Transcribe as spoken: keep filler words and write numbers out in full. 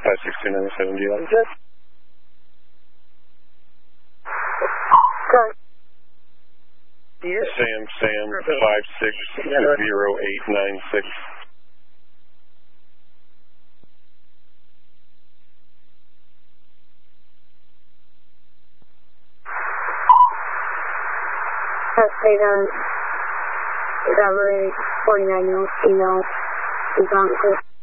five six two nine seven, do you like that? Sorry. Yes. Sam, Sam, five six zero eight nine six. That's paid on, is that really forty-nine email, email,